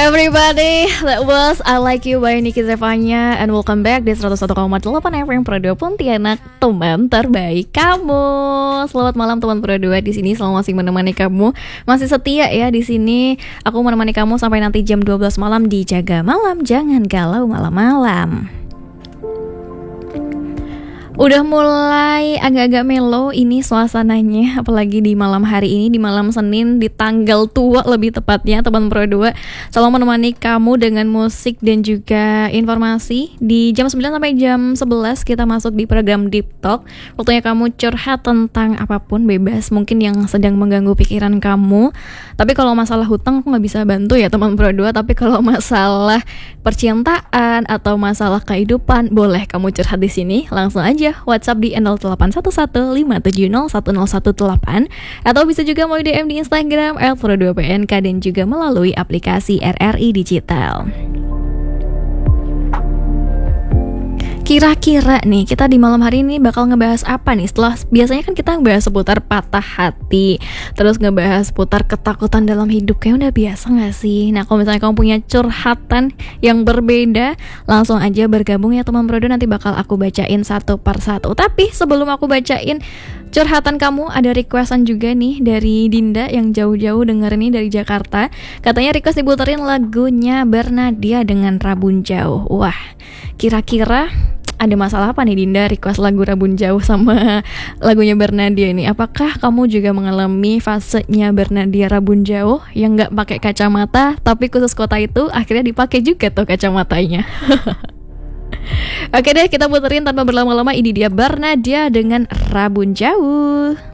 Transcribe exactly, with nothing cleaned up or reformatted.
everybody, that was I Like You by Niki Zevanya. And welcome back di seratus satu koma delapan F M Pro dua Pontianak, teman terbaik kamu. Selamat malam teman Pro dua, di sini selalu masih menemani kamu. Masih setia ya di sini. Aku menemani kamu sampai nanti jam dua belas malam di Jaga Malam. Jangan galau malam-malam. Udah mulai agak-agak melo ini suasananya, apalagi di malam hari ini, di malam Senin, di tanggal tua lebih tepatnya, teman Pro dua selalu menemani kamu dengan musik dan juga informasi. Di jam sembilan sampai jam sebelas kita masuk di program Deep Talk. Waktunya kamu curhat tentang apapun, bebas, mungkin yang sedang mengganggu pikiran kamu. Tapi kalau masalah hutang aku gak bisa bantu ya teman Pro dua. Tapi kalau masalah percintaan atau masalah kehidupan, boleh kamu curhat di sini. Langsung aja WhatsApp di nol delapan satu satu lima tujuh nol satu nol satu delapan, atau bisa juga mau D M di Instagram at pro dua P N K dan juga melalui aplikasi R R I Digital. Kira-kira nih kita di malam hari ini bakal ngebahas apa nih? Setelah biasanya kan kita ngebahas seputar patah hati, terus ngebahas seputar ketakutan dalam hidup, kayak udah biasa gak sih? Nah kalau misalnya kamu punya curhatan yang berbeda, langsung aja bergabung ya teman Pro dua, nanti bakal aku bacain satu per satu. Tapi sebelum aku bacain curhatan kamu, ada requestan juga nih dari Dinda yang jauh-jauh denger nih dari Jakarta. Katanya request diputerin lagunya Bernadia dengan Rabun Jauh. Wah, kira-kira ada masalah apa nih Dinda request lagu Rabun Jauh sama lagunya Bernadia ini? Apakah kamu juga mengalami fasenya Bernadia Rabun Jauh yang gak pakai kacamata, tapi khusus kota itu akhirnya dipakai juga tuh kacamatanya? Oke deh, kita puterin tanpa berlama-lama. Ini dia Bernadia dengan Rabun Jauh.